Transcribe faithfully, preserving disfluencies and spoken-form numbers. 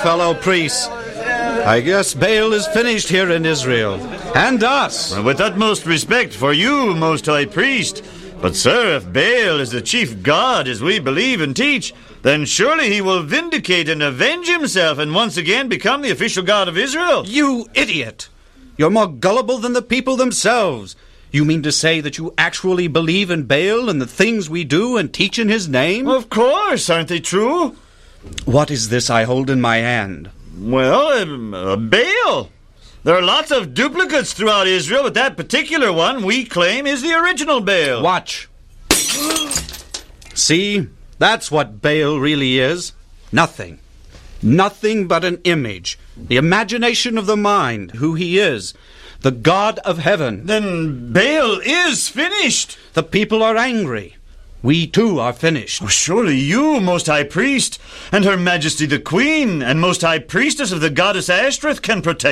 fellow priests. I guess Baal is finished here in Israel. And us. With utmost respect for you, Most High Priest. But, sir, if Baal is the chief god, as we believe and teach, then surely he will vindicate and avenge himself and once again become the official god of Israel. You idiot! You're more gullible than the people themselves. You mean to say that you actually believe in Baal and the things we do and teach in his name? Of course, aren't they true? What is this I hold in my hand? Well, um, uh, Baal. There are lots of duplicates throughout Israel, but that particular one we claim is the original Baal. Watch. See? That's what Baal really is. Nothing. Nothing but an image. The imagination of the mind, who he is. The God of heaven. Then Baal is finished. The people are angry. We too are finished. Oh, surely you, Most High Priest, and Her Majesty the Queen, and Most High Priestess of the goddess Ashtoreth can protect